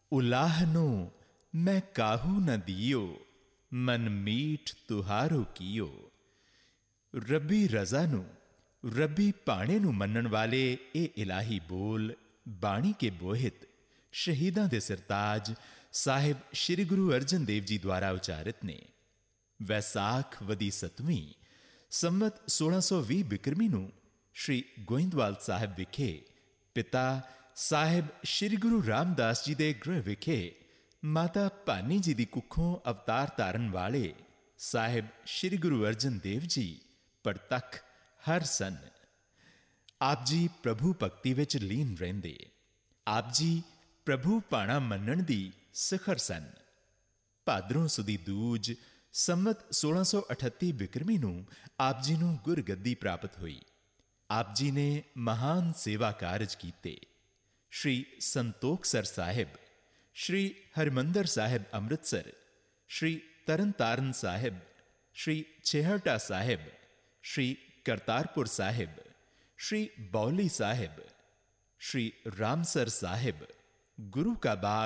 उलाहनो मैं काहू न दियो, मन मीठ तुहारो कियो। ਰੱਬੀ ਰਜ਼ਾ ਨੂੰ, ਰੱਬੀ ਭਾਣੇ ਨੂੰ ਮੰਨਣ ਵਾਲੇ ਇਹ ਇਲਾਹੀ ਬੋਲ ਬਾਣੀ ਕੇ ਬੋਹਿਤ ਸ਼ਹੀਦਾਂ ਦੇ ਸਰਤਾਜ ਸਾਹਿਬ ਸ਼੍ਰੀ ਗੁਰੂ ਅਰਜਨ ਦੇਵ ਜੀ ਦੁਆਰਾ ਉਚਾਰਿਤ ਨੇ। ਵੈਸਾਖ ਵਦੀ 7ਵੀਂ ਸੰਮਤ 1620 ਬਿਕਰਮੀ ਨੂੰ ਸ਼੍ਰੀ ਗੋਇੰਦਵਾਲ ਸਾਹਿਬ ਵਿਖੇ ਪਿਤਾ ਸਾਹਿਬ ਸ਼੍ਰੀ ਗੁਰੂ ਰਾਮਦਾਸ ਜੀ ਦੇ ਗ੍ਰਹਿ ਵਿਖੇ ਮਾਤਾ ਭਾਨੀ ਜੀ ਦੀ ਕੁੱਖੋਂ ਅਵਤਾਰ ਧਾਰਨ ਵਾਲੇ ਸਾਹਿਬ ਸ਼੍ਰੀ ਗੁਰੂ ਅਰਜਨ ਦੇਵ ਜੀ ਪਰਤੱਖ ਹਰ ਸਨ। ਆਪ ਜੀ ਪ੍ਰਭੂ ਭਗਤੀ ਵਿੱਚ ਲੀਨ ਰਹਿੰਦੇ। ਆਪ ਜੀ ਪ੍ਰਭੂ ਭਾਣਾ ਮੰਨਣ ਦੀ ਸਿਖਰ ਸਨ। ਭਾਦਰੋਂ ਸੁਦੀ ਦੂਜ ਸੰਮਤ 1638 ਬਿਕਰਮੀ ਨੂੰ ਆਪ ਜੀ ਨੂੰ ਗੁਰਗੱਦੀ ਪ੍ਰਾਪਤ ਹੋਈ। ਆਪ ਜੀ ਨੇ ਮਹਾਨ ਸੇਵਾ ਕਾਰਜ ਕੀਤੇ। ਸ਼੍ਰੀ ਸੰਤੋਖਸਰ ਸਾਹਿਬ, ਸ਼੍ਰੀ ਹਰਿਮੰਦਰ ਸਾਹਿਬ ਅੰਮ੍ਰਿਤਸਰ, ਸ਼੍ਰੀ ਤਰਨਤਾਰਨ ਸਾਹਿਬ, ਸ਼੍ਰੀ ਛੇਹਰਟਾ ਸਾਹਿਬ, ਸ਼੍ਰੀ ਕਰਤਾਰਪੁਰ ਸਾਹਿਬ, ਸ਼੍ਰੀ ਬੌਲੀ ਸਾਹਿਬ, ਸ਼੍ਰੀ ਰਾਮਸਰ ਸਾਹਿਬ, ਗੁਰੂ ਕਾ ਬਾਗ